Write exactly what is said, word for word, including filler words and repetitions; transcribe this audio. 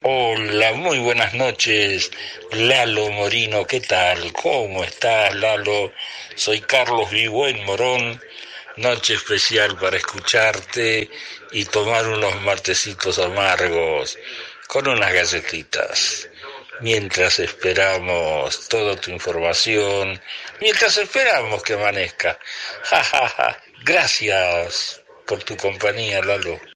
Hola, muy buenas noches, Lalo Morino, ¿qué tal? ¿Cómo estás, Lalo? Soy Carlos Vigüén Morón, noche especial para escucharte y tomar unos martecitos amargos con unas galletitas. Mientras esperamos toda tu información, mientras esperamos que amanezca. Ja, ja, ja. Gracias por tu compañía, Lalo.